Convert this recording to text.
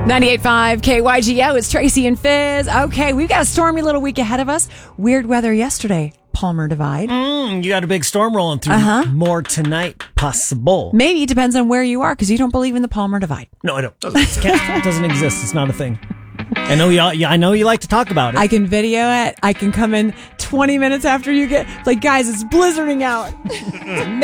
98.5 KYGO, it's Tracy and Fizz. Okay, we've got a stormy little week ahead of us. Weird weather yesterday, Palmer Divide. You got a big storm rolling through. More tonight, possible. Maybe it depends on where you are, because you don't believe in the Palmer Divide. No, I don't. It doesn't exist. It's not a thing. I know you like to talk about it. I can video it. I can come in 20 minutes after you get, like, guys, it's blizzarding out.